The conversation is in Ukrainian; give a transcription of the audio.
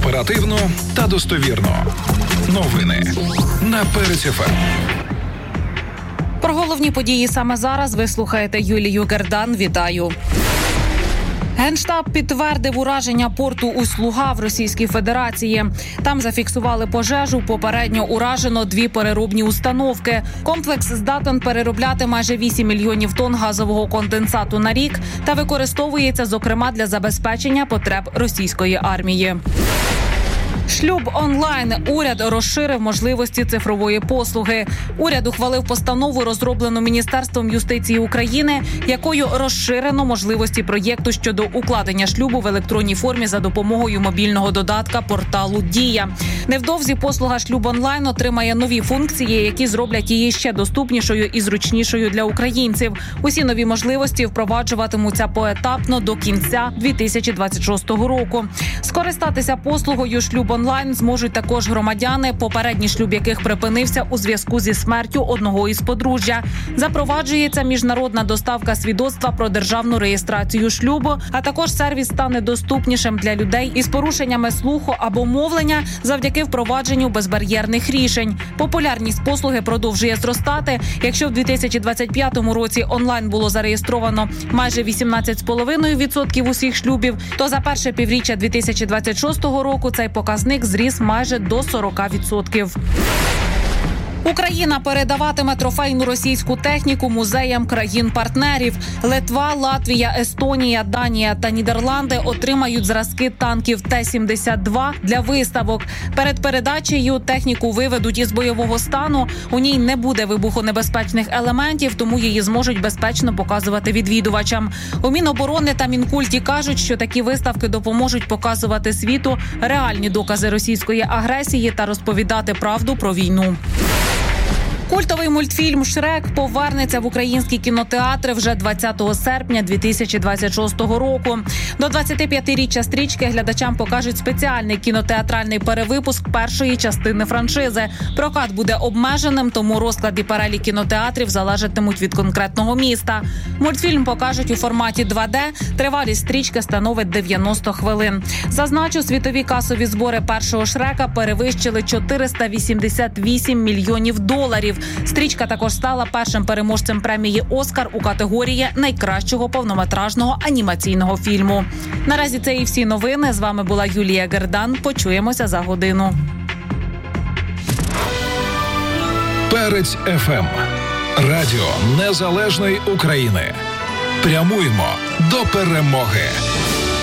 Оперативно та достовірно. Новини на Перець ФМ. Про головні події саме зараз ви слухаєте Юлію Гердан. Вітаю. Генштаб підтвердив ураження порту Усть-Луга в Російській Федерації. Там зафіксували пожежу, попередньо уражено 2 переробні установки. Комплекс здатен переробляти майже 8 мільйонів тонн газового конденсату на рік та використовується, зокрема, для забезпечення потреб російської армії. Шлюб онлайн. Уряд розширив можливості цифрової послуги. Уряд ухвалив постанову, розроблену Міністерством юстиції України, якою розширено можливості проєкту щодо укладення шлюбу в електронній формі за допомогою мобільного додатка порталу «Дія». Невдовзі послуга шлюб онлайн отримає нові функції, які зроблять її ще доступнішою і зручнішою для українців. Усі нові можливості впроваджуватимуться поетапно до кінця 2026 року. Скористатися послугою шлюб онлайн зможуть також громадяни, попередній шлюб яких припинився у зв'язку зі смертю одного із подружжя. Запроваджується міжнародна доставка свідоцтва про державну реєстрацію шлюбу, а також сервіс стане доступнішим для людей із порушеннями слуху або мовлення завдяки впровадженню безбар'єрних рішень. Популярність послуги продовжує зростати. Якщо в 2025 році онлайн було зареєстровано майже 18,5% усіх шлюбів, то за перше півріччя 2026 року цей показник зріс майже до 40%. Україна передаватиме трофейну російську техніку музеям країн-партнерів. Литва, Латвія, Естонія, Данія та Нідерланди отримають зразки танків Т-72 для виставок. Перед передачею техніку виведуть із бойового стану. У ній не буде вибухонебезпечних елементів, тому її зможуть безпечно показувати відвідувачам. У Міноборони та Мінкульті кажуть, що такі виставки допоможуть показувати світу реальні докази російської агресії та розповідати правду про війну. Культовий мультфільм «Шрек» повернеться в українські кінотеатри вже 20 серпня 2026 року. До 25-річчя стрічки глядачам покажуть спеціальний кінотеатральний перевипуск першої частини франшизи. Прокат буде обмеженим, тому розклад і перелік кінотеатрів залежатимуть від конкретного міста. Мультфільм покажуть у форматі 2D, тривалість стрічки становить 90 хвилин. Зазначу, світові касові збори першого «Шрека» перевищили 488 мільйонів доларів. Стрічка також стала першим переможцем премії «Оскар» у категорії найкращого повнометражного анімаційного фільму. Наразі це і всі новини. З вами була Юлія Гердан. Почуємося за годину. Перець ФМ. Радіо Незалежної України. Прямуємо до перемоги.